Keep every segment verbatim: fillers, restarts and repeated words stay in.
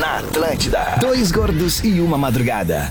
Na Atlântida. Dois gordos e uma madrugada.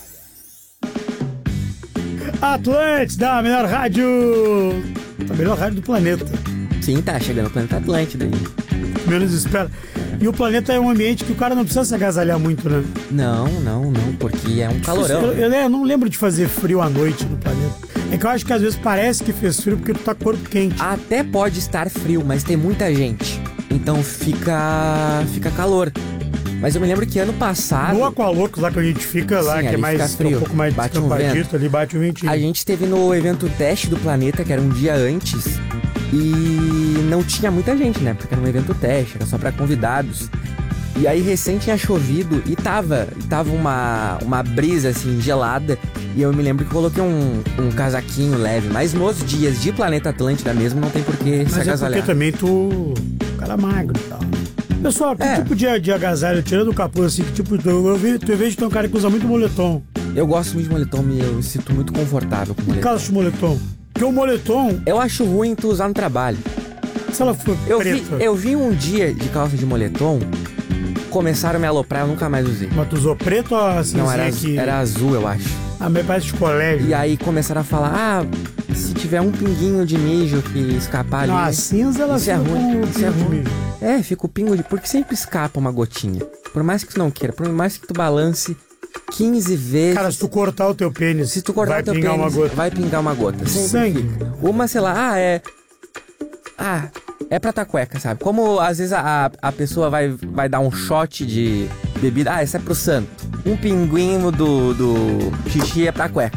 Atlântida, a melhor rádio. A melhor rádio do planeta. Sim, tá chegando o planeta Atlântida aí. Menos espera. E o planeta é um ambiente que o cara não precisa se agasalhar muito, né? Não, não, não, porque é um calorão. Eu, eu, eu não lembro de fazer frio à noite no planeta. É que eu acho que às vezes parece que fez frio porque tu tá com o corpo quente. Até pode estar frio, mas tem muita gente. Então fica. fica calor. Mas eu me lembro que ano passado... No Aqualocos, lá que a gente fica, lá Sim, que é mais frio. um pouco mais bate um vento. Ali bate um ventinho. A gente esteve no evento teste do planeta, que era um dia antes, e não tinha muita gente, né? Porque era um evento teste, era só pra convidados. E aí recém tinha chovido e tava, e tava uma, uma brisa assim, gelada. E eu me lembro que coloquei um, um casaquinho leve. Mas nos dias de Planeta Atlântida mesmo não tem por que se agasalhar. Mas é porque também tu... cara magro e tal. Pessoal, que é. tipo de, de agasalho, tirando o capuz assim, que tipo, eu, eu, vi, eu vejo que tem um cara que usa muito moletom. Eu gosto muito de moletom, me, eu me sinto muito confortável com moletom. Por causa de moletom? Porque o moletom... Eu acho ruim tu usar no trabalho. Se ela for eu preta... Vi, eu vi um dia de calça de moletom, começaram a me aloprar, eu nunca mais usei. Mas tu usou preto ou assim? Não, era, que... era azul, eu acho. Ah, mas parece de colégio. E aí começaram a falar, ah, se tiver um pinguinho de mijo que escapar não, ali... a cinza ela isso é ruim, com isso é ruim. De mijo. É, fica o pingo de... Porque sempre escapa uma gotinha. Por mais que tu não queira, por mais que tu balance quinze vezes... Cara, se tu cortar o teu pênis, se tu cortar vai o teu pingar pênis, uma gota. vai pingar uma gota. Sempre sangue. Fica. Uma, sei lá, ah, é... Ah, é pra tar cueca, sabe? Como às vezes a, a pessoa vai, vai dar um shot de bebida. Ah, esse é pro santo. Um pinguinho do, do xixi é pra cueca.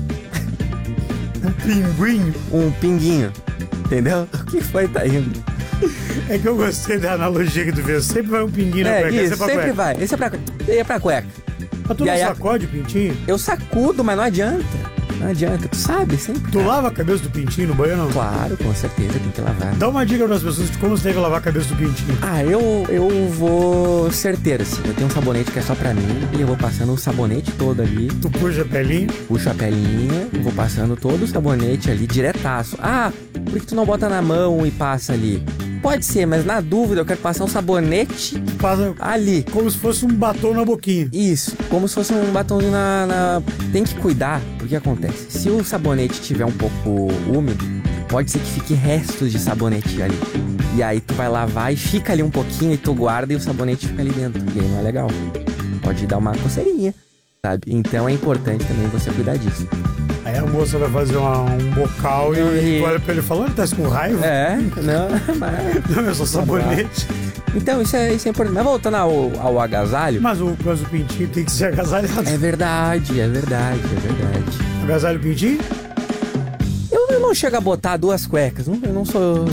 Um pinguinho? Um pinguinho. Entendeu? O que foi, tá indo? É que eu gostei da analogia que tu fez. Sempre vai um pinguinho na é, cueca. Isso, esse é pra sempre cueca. vai. Esse é pra, esse é pra cueca. Mas tu e não aí, sacode o pintinho? Eu sacudo, mas não adianta. Não adianta, tu sabe, sempre. Tu lava a cabeça do pintinho no banho, não? Claro, com certeza, tem que lavar. Dá uma dica para as pessoas de como você tem que lavar a cabeça do pintinho. Ah, eu, eu vou certeiro, assim. Eu tenho um sabonete que é só pra mim e eu vou passando o sabonete todo ali. Tu puxa a pelinha? Puxo a pelinha, vou passando todo o sabonete ali, diretaço. Ah, por que tu não bota na mão e passa ali? Pode ser, mas na dúvida eu quero passar um sabonete Passa ali. Como se fosse um batom na boquinha. Isso, como se fosse um batomzinho na, na... Tem que cuidar, porque acontece. Se o sabonete estiver um pouco úmido, pode ser que fique restos de sabonete ali. E aí tu vai lavar e fica ali um pouquinho e tu guarda e o sabonete fica ali dentro. E aí não é legal. Pode dar uma coceirinha, sabe? Então é importante também você cuidar disso. Aí a moça vai fazer uma, um bocal e, e olha pra ele e fala, olha, tá com raiva? É, não, mas... Não, é só sabonete. Então, isso é, isso é importante. Mas voltando ao, ao agasalho... Mas o, mas o pintinho tem que ser agasalhado. É verdade, é verdade, é verdade. Agasalho pintinho? Eu, eu não chego a botar duas cuecas, não, eu não sou...